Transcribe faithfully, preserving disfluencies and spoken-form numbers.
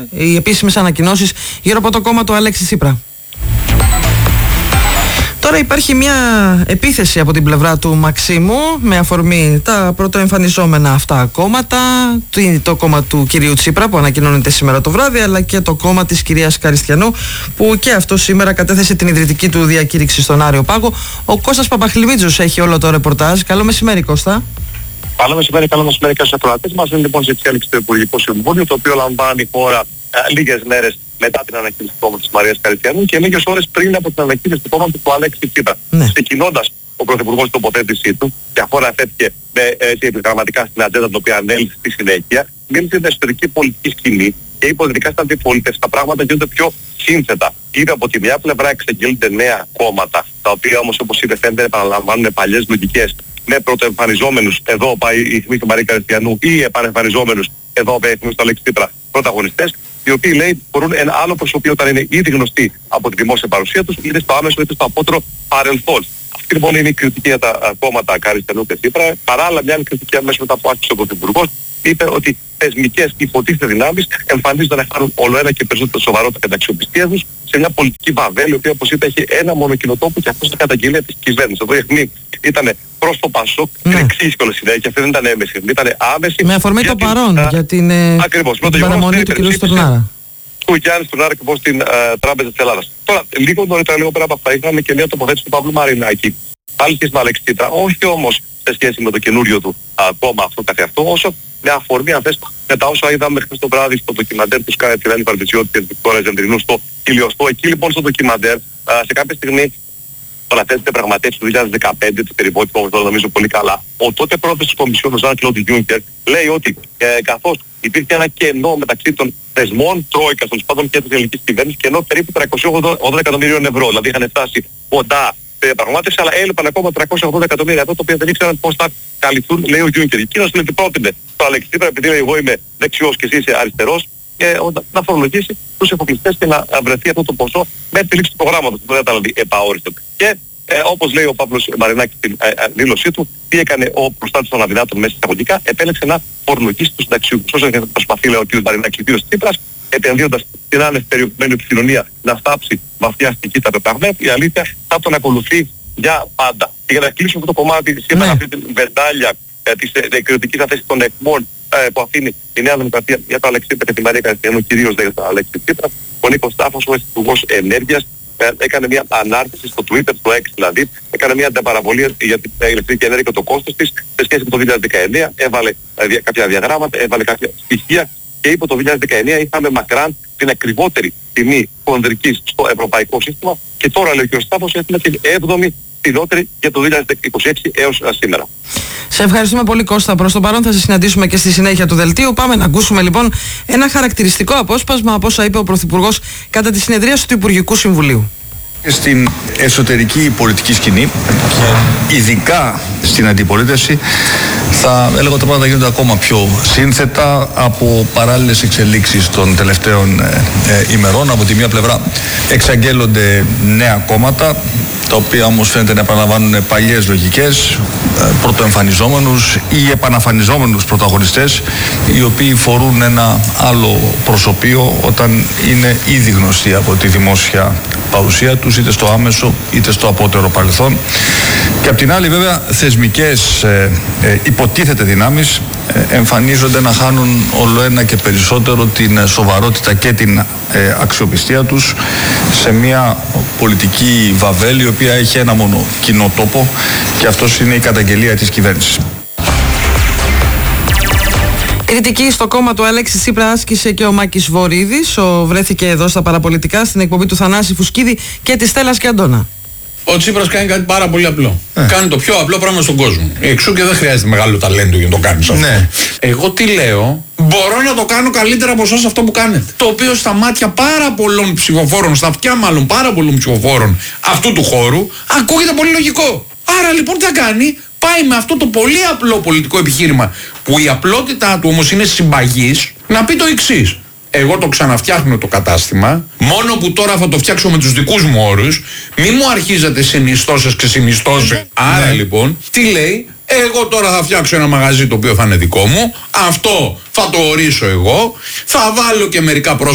οι επίσημες ανακοινώσεις γύρω από το κόμμα του Αλέξη Τσίπρα. Τώρα υπάρχει μια επίθεση από την πλευρά του Μαξίμου με αφορμή τα πρωτοεμφανιζόμενα αυτά κόμματα, το κόμμα του κυρίου Τσίπρα που ανακοινώνεται σήμερα το βράδυ, αλλά και το κόμμα της κυρίας Καριστιανού που και αυτό σήμερα κατέθεσε την ιδρυτική του διακήρυξη στον Άριο Πάγο. Ο Κώστας Παπαχλημίτζος έχει όλο το ρεπορτάζ. Καλό μεσημέρι, Κώστα. Καλό μεσημέρι, καλό μεσημέρι και στους ακροατές μας. Είναι λοιπόν σε εξέλιξη το Υπουργικό Συμβούλιο, το οποίο λαμβάνει η χώρα ε, λίγες μέρες μετά την ανακοίνωση του κόμματος της Μαρίας Καριστιανού και λίγες ώρες πριν από την ανακοίνωση του κόμματος του Αλέξη Τσίπρα. Ναι. Ξεκινώντας ο Πρωθυπουργός την τοποθέτησή του, και αφού αναφέρθηκε με έτσι επιγραμματικά στην ατζέντα την οποία ανέλησε στη συνέχεια, μίλησε για την εσωτερική πολιτική σκηνή και είπε ότι ειδικά στην αντιπολίτευση τα πράγματα γίνονται πιο σύνθετα. Είπε από τη μια πλευρά εξαγγέλλονται νέα κόμματα, τα οποία όμως όπως είπε φαίνεται επαναλαμβάνουν παλιές λογικές, με πρωτοεμφανιζόμενους, εδώ πάει η Θημή του Μαρία Καριστιανού, ή επανεμφανιζόμενους, εδώ πάει η Θημή του Αλέξη Τσίπρα, πρωταγωνιστές, οι οποίοι λέει μπορούν ένα άλλο προσωπείο όταν είναι ήδη γνωστοί από τη δημόσια παρουσία τους, είτε στο άμεσο είτε στο απότερο παρελθόν. Αυτή λοιπόν είναι η κριτική για τα Κόμματα Καριστιανού και Τσίπρα. Παράλληλα, μια άλλη κριτική αμέσως μετά που άρχισε ο Πρωθυπουργός, είπε ότι θεσμικές υποτίθεται δυνάμεις εμφανίζονται να χάνουν όλο ένα και περισσότερο σοβαρότητα και την αξιοπιστία τους σε μια πολιτική βαβέλη, η οποία όπως είπε έχει ένα μόνο κοινοτόπο και αυτό είναι καταγγελία της κυβέρνησης. Εδώ η αιχμή ήταν προς το Πασόκ, ναι. Την εξήγησε όλη συνέχεια, αυτή δεν ήταν έμεση, ήταν άμεση. Με αφορμή το παρόν α, για την, ακριβώς, την παραμονή του κ. Στουρνάρα. Του Γιάννη Στουρνάρα και πώς στην uh, Τράπεζα της Ελλάδας. Τώρα, λίγο νωρίτερα, λίγο πέρα από αυτά, είχαμε και μια τοποθέτηση του Παύλου Μαρινάκη, πάλι και στην Αλέξη Τσίπρα, όχι όμως σε σχέση με το καινούριο του α, κόμμα αυτό καθεαυτό, όσο με αφορμή αν θες με τα όσα είδαμε χθες το βράδυ στο ντοκιμαντέρ του Σκάι Τιράνη Παρβιτσιώτη και της Βικτόρας Ζεντρινού στο Χιλιοστό. Εκεί λοιπόν στο ντοκιμαντέρ, α, σε κάποια στιγμή αναφέρεται πραγματεύσει του δύο χιλιάδες δεκαπέντε της περιβόητης που το νομίζω πολύ καλά. Ο τότε πρόεδρος της Κομισιόν, ο Ζαν Κλοντ Γιούνκερ, λέει ότι ε, καθώς υπήρχε ένα κενό μεταξύ των θεσμών Τρόικας, των σπάδων και της ελληνικής κυβέρνησης, κενό περίπου τριακόσια ογδόντα εκατομμυρίων ευρώ. Δηλαδή είχαν φτάσει κοντά σε διαπραγμάτευση, αλλά έλειπαν ακόμα τριακόσια ογδόντα εκατομμύρια ευρώ, το οποίο δεν ήξεραν πώς θα καλυφθούν, λέει ο Γιούνκερ. Εκείνος λέει ότι πρότεινε το Αλέξη Τσίπρα, επειδή λέει, εγώ είμαι δεξιός και εσύ είσαι αριστερός, και να φορολογήσει τους εφοπλιστές και να βρεθεί αυτό το ποσό με τη λήξη του προγράμματος, που δεν ήταν δηλαδή επαόριστο. Και ε, όπως λέει ο Παύλος Μαρινάκης στην ε, ε, δήλωσή του, τι έκανε ο προστάτης των αδυνάτων μέσα εισαγωγικά, επέλεξε να φορολογήσει τους συνταξιούχους. Όσο και προσπαθεί, λέει ο κ. Μαρινάκης, ο κ. Τσίπρας, επενδύοντας την άνευ περιορισμένη επικοινωνία να στάψει βαθιά στην κοίτα πεταγμένα, η αλήθεια θα τον ακολουθεί για πάντα. Και για να κλείσουμε αυτό το κομμάτι, σήμερα αυτή την βεντάλια ε, της ε, κριτικής αυτής των εκμών ε, που αφήνει η Νέα Δημοκρατία για το Αλέξη Τσίπρα και τη Μαρία Καριστιανού, κυρίως για το Αλέξη Τσίπρα, ο Νίκος Στάφος, ο Υπουργός Ενέργειας, ε, έκανε μια ανάρτηση στο Twitter, στο X δηλαδή, έκανε μια ανταπαραβολή για την ηλεκτρική ενέργεια και το κόστος της σε σχέση με το δύο χιλιάδες δεκαεννέα, έβαλε ε, δια, κάποια διαγράμματα, έβαλε κάποια στοιχεία και είπε το δύο χιλιάδες δεκαεννέα είχαμε μακράν την ακριβότερη τιμή χονδρικής στο ευρωπαϊκό σύστημα και τώρα λέει ο κ. Στάφος έχουμε την έβδομη φθηνότερη για το δύο χιλιάδες είκοσι έξι έως σήμερα. Σε ευχαριστούμε πολύ, Κώστα. Προς το παρόν θα σε συναντήσουμε και στη συνέχεια του δελτίου. Πάμε να ακούσουμε λοιπόν ένα χαρακτηριστικό απόσπασμα από όσα είπε ο Πρωθυπουργός κατά τη συνεδρίαση του Υπουργικού Συμβουλίου. Στην εσωτερική πολιτική σκηνή και ειδικά στην αντιπολίτευση θα έλεγα ότι τα πράγματα γίνονται ακόμα πιο σύνθετα από παράλληλες εξελίξεις των τελευταίων ε, ε, ημερών. Από τη μία πλευρά εξαγγέλλονται νέα κόμματα, τα οποία όμως φαίνεται να επαναλαμβάνουν παλιές λογικές, πρωτοεμφανιζόμενους ή επαναφανιζόμενους πρωταγωνιστές, οι οποίοι φορούν ένα άλλο προσωπείο όταν είναι ήδη γνωστοί από τη δημόσια παρουσία τους, είτε στο άμεσο είτε στο απότερο παρελθόν. Και απ' την άλλη βέβαια θεσμικές ε, ε, υποτίθεται δυνάμεις ε, εμφανίζονται να χάνουν όλο ένα και περισσότερο την σοβαρότητα και την ε, αξιοπιστία τους σε μια πολιτική βαβέλη η οποία έχει ένα μόνο κοινό τόπο και αυτός είναι η καταγγελία της κυβέρνησης. Κριτική στο κόμμα του Αλέξη Τσίπρα άσκησε και ο Μάκης Βορίδης. Ο βρέθηκε εδώ στα παραπολιτικά στην εκπομπή του Θανάση Φουσκίδη και της Στέλλας και Αντώνα. Ο Τσίπρας κάνει κάτι πάρα πολύ απλό. Ε. Κάνει το πιο απλό πράγμα στον κόσμο. Εξού και δεν χρειάζεται μεγάλο ταλέντο για να το κάνεις αυτό. Ναι. Εγώ τι λέω, μπορώ να το κάνω καλύτερα από εσάς αυτό που κάνετε. Το οποίο στα μάτια πάρα πολλών ψηφοφόρων, στα αυτιά μάλλον πάρα πολλών ψηφοφόρων αυτού του χώρου, ακούγεται πολύ λογικό. Άρα λοιπόν τι θα κάνει, πάει με αυτό το πολύ απλό πολιτικό επιχείρημα, που η απλότητά του όμως είναι συμπαγής, να πει το εξής. Εγώ το ξαναφτιάχνω το κατάστημα, μόνο που τώρα θα το φτιάξω με τους δικούς μου όρους, μη μου αρχίζετε συνιστώσεις και συνιστώσεις. Άρα λοιπόν, τι λέει, εγώ τώρα θα φτιάξω ένα μαγαζί το οποίο θα είναι δικό μου, αυτό θα το ορίσω εγώ, θα βάλω και μερικά πρόσωπα